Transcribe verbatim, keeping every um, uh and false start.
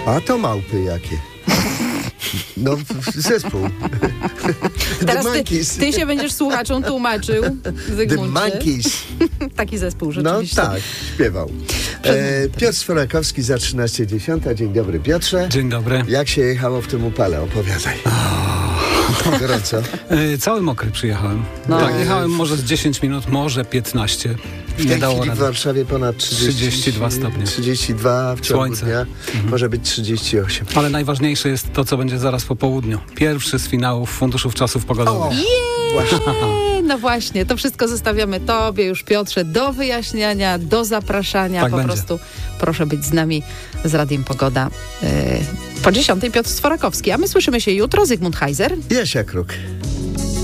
A to małpy jakie? No, zespół. Teraz ty, ty się będziesz słuchaczom tłumaczył, Zygmuncie. The Monkeys. Taki zespół rzeczywiście. No tak, śpiewał. E, Piotr Sforakowski za trzynaście dziesiąt. Dzień dobry, Piotrze. Dzień dobry. Jak się jechało w tym upale? Opowiadaj. Gorąco. E, cały mokry przyjechałem. No. Tak, jechałem może z dziesięć minut, może piętnaście. W tej chwili w Warszawie ponad trzydzieści, trzydzieści dwa stopnie. trzydzieści dwa w ciągu Słońce. dnia. Mhm. Może być trzydzieści osiem. Ale najważniejsze jest to, co będzie zaraz po południu. Pierwszy z finałów Funduszów Czasów Pogodowych. Właśnie. No właśnie, to wszystko zostawiamy Tobie już, Piotrze, do wyjaśniania, do zapraszania. Tak po będzie. prostu proszę być z nami z Radiem Pogoda. Yy, po dziesiątej Piotr Sforakowski, a my słyszymy się jutro. Zygmunt Heiser. Jasia Kruk.